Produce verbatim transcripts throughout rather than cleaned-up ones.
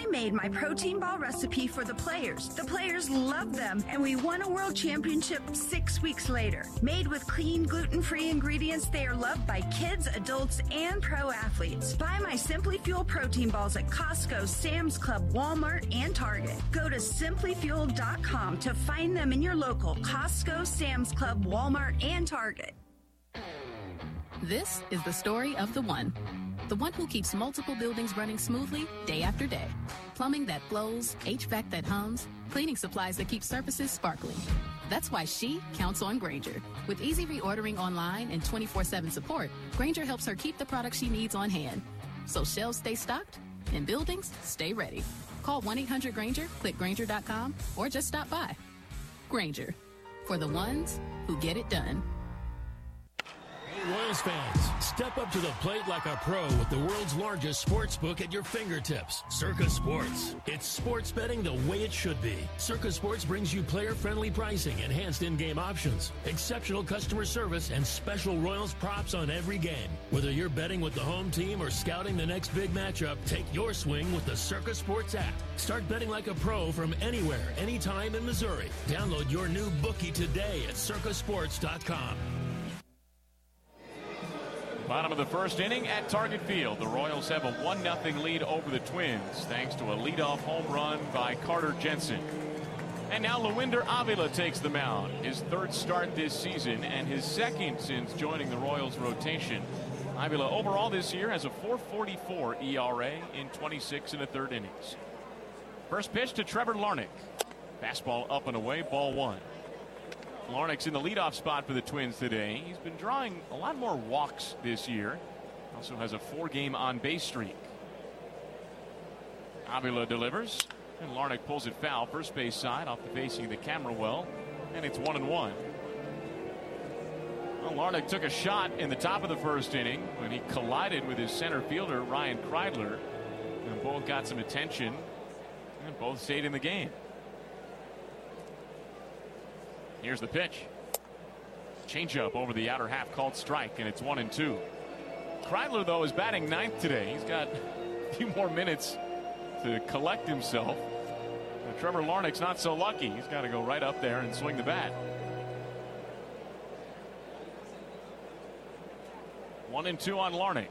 made my protein ball recipe for the players. The players love them, and we won a world championship six weeks later. Made with clean, gluten-free ingredients, they are loved by kids, adults, and pro athletes. Buy my Simply Fuel protein balls at Costco, Sam's Club, Walmart, and Target. Go to simply fuel dot com to find them in your local Costco, Sam's Club, Walmart, and Target. This is the story of the one. The one who keeps multiple buildings running smoothly day after day. Plumbing that flows, H V A C that hums, cleaning supplies that keep surfaces sparkling. That's why she counts on Grainger. With easy reordering online and twenty-four seven support, Grainger helps her keep the products she needs on hand. So shelves stay stocked and buildings stay ready. Call one eight hundred Grainger, click Grainger dot com, or just stop by. Grainger, for the ones who get it done. Royals fans, step up to the plate like a pro with the world's largest sports book at your fingertips, Circa Sports. It's sports betting the way it should be. Circa Sports brings you player-friendly pricing, enhanced in-game options, exceptional customer service, and special Royals props on every game. Whether you're betting with the home team or scouting the next big matchup, take your swing with the Circa Sports app. Start betting like a pro from anywhere, anytime in Missouri. Download your new bookie today at circa sports dot com. Bottom of the first inning at Target Field. The Royals have a one nothing lead over the Twins thanks to a leadoff home run by Carter Jensen. And now Lewinter Avila takes the mound. His third start this season and his second since joining the Royals rotation. Avila overall this year has a four forty-four E R A in twenty-six and a third innings. First pitch to Trevor Larnach. Fastball up and away, ball one. Larnach's in the leadoff spot for the Twins today. He's been drawing a lot more walks this year. Also has a four-game on-base streak. Avila delivers, and Larnach pulls it foul. First base side off the facing of the camera well, and it's one and one. Well, Larnach took a shot in the top of the first inning when he collided with his center fielder, Ryan Kreidler. And both got some attention, and both stayed in the game. Here's the pitch. Changeup over the outer half called strike, and it's one and two. Kreidler, though, is batting ninth today. He's got a few more minutes to collect himself. And Trevor Larnach's not so lucky. He's got to go right up there and swing the bat. One and two on Larnach.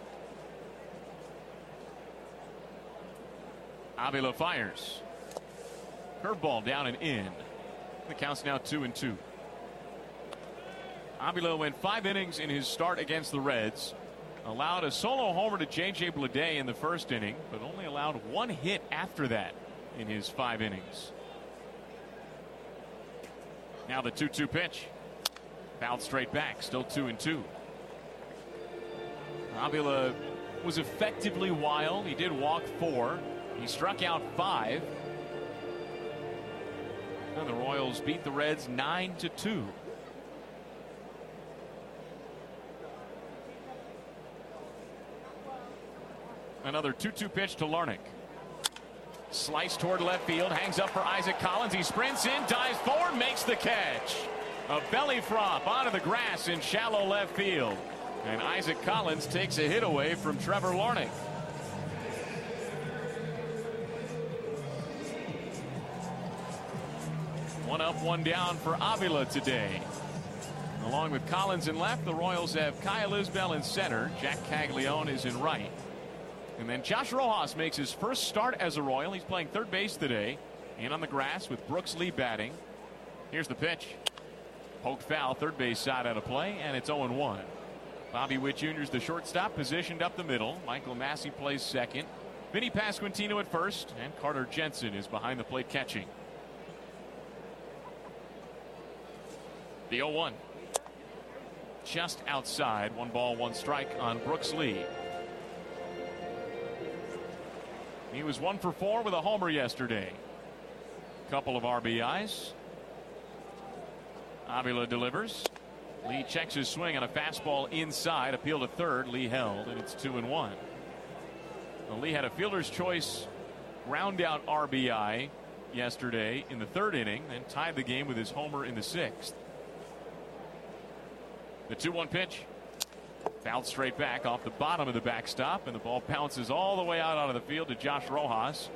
Avila fires. Curveball down and in. The count's now two and two. Avila went five innings in his start against the Reds. Allowed a solo homer to J J Bleday in the first inning, but only allowed one hit after that in his five innings. Now the two two pitch. Fouled straight back, still two and two. Avila was effectively wild. He did walk four. He struck out five. And the Royals beat the Reds nine to two. Another two two pitch to Larnach. Slice toward left field, hangs up for Isaac Collins. He sprints in, dives forward, makes the catch. A belly flop onto the grass in shallow left field. And Isaac Collins takes a hit away from Trevor Larnach. One up, one down for Avila today. Along with Collins in left, the Royals have Kyle Isbell in center. Jack Caglione is in right. And then Josh Rojas makes his first start as a Royal. He's playing third base today. In on the grass with Brooks Lee batting. Here's the pitch. Poked foul, third base side out of play, and it's oh and one. Bobby Witt Junior is the shortstop, positioned up the middle. Michael Massey plays second. Vinny Pasquantino at first, and Carter Jensen is behind the plate catching. The oh one. Just outside. One ball, one strike on Brooks Lee. He was one for four with a homer yesterday. Couple of R B Is. Avila delivers. Lee checks his swing on a fastball inside. Appeal to third. Lee held, and it's two and one. Well, Lee had a fielder's choice ground out R B I yesterday in the third inning, then tied the game with his homer in the sixth. The two one pitch. Fouled straight back off the bottom of the backstop, and the ball bounces all the way out onto the field to Josh Rojas.